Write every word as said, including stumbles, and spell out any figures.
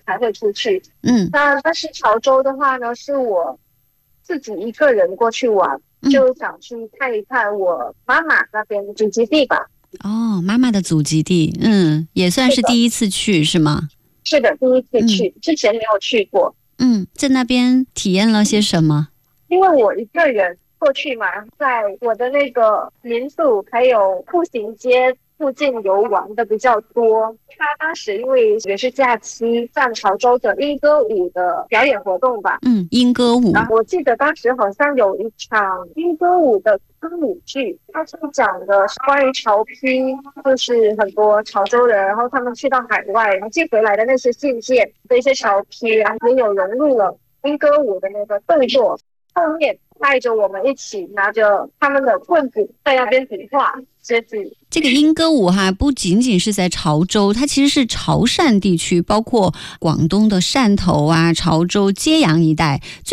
才会出去。 嗯， 那但是潮州的话呢，是我自己一个人过去玩， 嗯就想去看一看我妈妈那边的祖籍地吧。 哦，妈妈的祖籍地，嗯，也算是是的， 第一次去是吗？ 是的，第一次嗯去，之前没有去过。 嗯，在那边体验了些什么？ 因为我一个人过去嘛，在我的那个民宿还有步行街附近游玩的比较多。他当时因为也是假期，在潮州的莺歌舞的表演活动吧。 嗯，莺歌舞。 然后我记得当时好像有一场莺歌舞的歌舞剧，它是讲的是关于潮批，就是很多潮州人，然后他们去到海外，然后寄回来的那些信件的一些潮批，然后也有融入了莺歌舞的那个动作。后面带着我们一起拿着他们的棍子在那边比划写字。 这个莺歌舞哈，不仅仅是在潮州，它其实是潮汕地区，包括广东的汕头啊、潮州、揭阳一带。